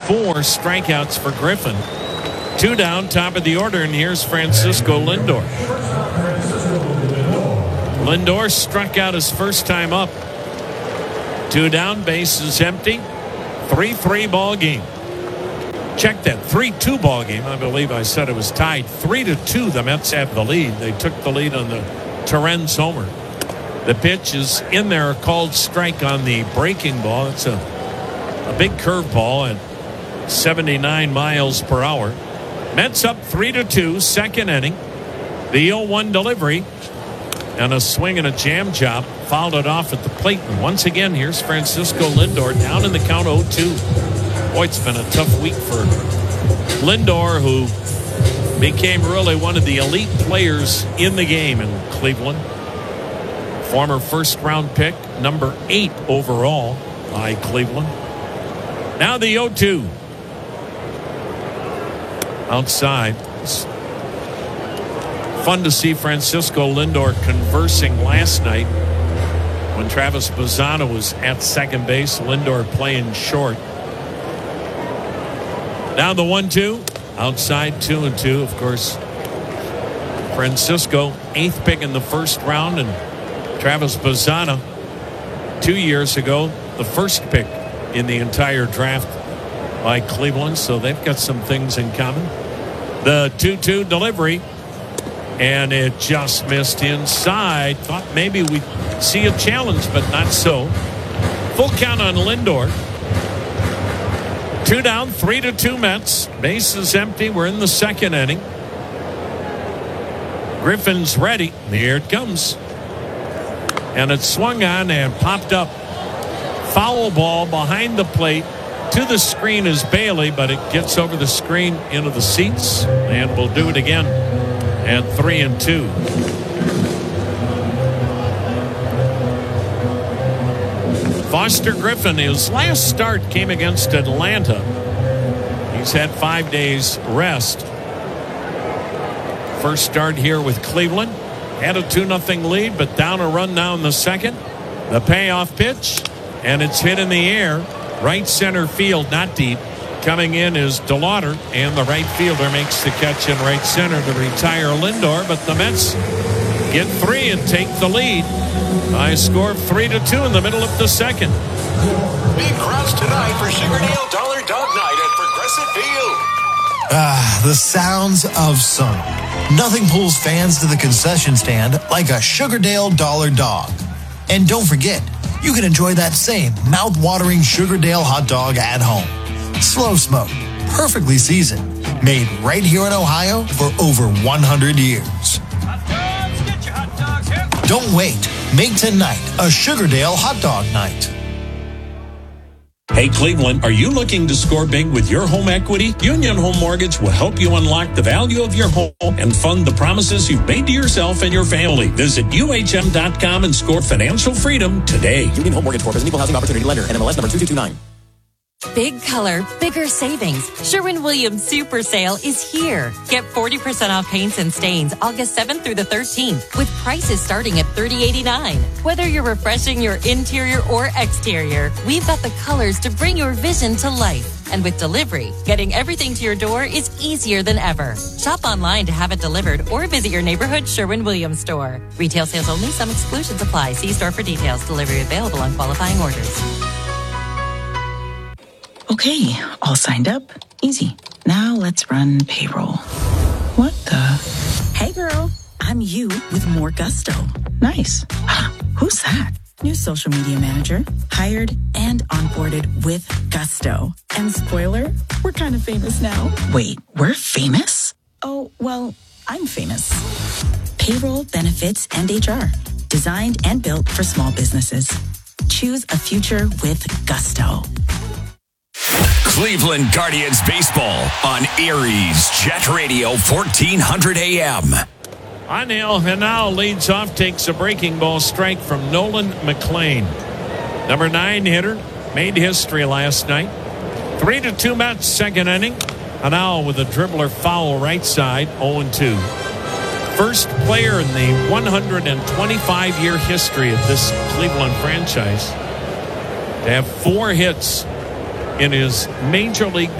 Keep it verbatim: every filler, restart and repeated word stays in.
four strikeouts for Griffin. Two down, top of the order, and here's Francisco Lindor. Lindor struck out his first time up. Two down, base is empty. three three ball game. Check that, three two ball game. I believe I said it was tied. three to two, the Mets have the lead. They took the lead on the Torrens homer. The pitch is in there, a called strike on the breaking ball. It's a, a big curveball at seventy-nine miles per hour. Mets up three to two, second inning. The oh one delivery and a swing and a jam job fouled it off at the plate. And once again, here's Francisco Lindor down in the count oh two. Boy, it's been a tough week for Lindor, who became really one of the elite players in the game in Cleveland. Former first round pick, number eight overall by Cleveland. Now the oh two. Outside. It's fun to see Francisco Lindor conversing last night when Travis Bazzana was at second base. Lindor playing short. Now the one two. Outside, two and two. Of course, Francisco, eighth pick in the first round, and Travis Bazzana, two years ago, the first pick in the entire draft by Cleveland. So they've got some things in common. The two two delivery, and it just missed inside. Thought maybe we'd see a challenge, but not so. Full count on Lindor. Two down, three to two Mets. Base is empty. We're in the second inning. Griffin's ready. Here it comes. And it swung on and popped up. Foul ball behind the plate. To the screen is Bailey, but it gets over the screen into the seats. And we'll do it again at three and two. Foster Griffin, his last start came against Atlanta. He's had five days rest. First start here with Cleveland. Had a two nothing lead, but down a run now in the second. The payoff pitch, and it's hit in the air. Right center field, not deep. Coming in is DeLauder, and the right fielder makes the catch in right center to retire Lindor. But the Mets get three and take the lead by a score of three to two in the middle of the second. Big crowds tonight for Sugardale Dollar Dog Night at Progressive Field. Ah, the sounds of summer. Nothing pulls fans to the concession stand like a Sugardale Dollar Dog. And don't forget, you can enjoy that same mouth-watering Sugardale hot dog at home. Slow smoked, perfectly seasoned, made right here in Ohio for over one hundred years. Hot dogs, get your hot dogs here. Don't wait. Make tonight a Sugardale hot dog night. Hey, Cleveland, are you looking to score big with your home equity? Union Home Mortgage will help you unlock the value of your home and fund the promises you've made to yourself and your family. Visit U H M dot com and score financial freedom today. Union Home Mortgage Corp is an equal housing opportunity lender. N M L S number two two two nine. Big color, bigger savings. Sherwin-Williams Super Sale is here. Get forty percent off paints and stains August seventh through the thirteenth with prices starting at thirty eighty-nine. Whether you're refreshing your interior or exterior, we've got the colors to bring your vision to life. And with delivery, getting everything to your door is easier than ever. Shop online to have it delivered or visit your neighborhood Sherwin-Williams store. Retail sales only. Some exclusions apply. See store for details. Delivery available on qualifying orders. Okay, all signed up. Easy. Now let's run payroll. What the? Hey girl, I'm you with more gusto. Nice. Who's that? New social media manager. Hired and onboarded with gusto. And spoiler, we're kind of famous now. Wait, we're famous? Oh, well, I'm famous. Payroll, benefits, and H R. Designed and built for small businesses. Choose a future with gusto. Cleveland Guardians baseball on Erie's Jet Radio fourteen hundred A M. Angel Henao leads off, takes a breaking ball strike from Nolan McLean. Number nine hitter, made history last night. Three to two Mets, second inning. Henao with a dribbler foul right side, oh and two. First player in the one hundred twenty-five year history of this Cleveland franchise to have four hits in his major league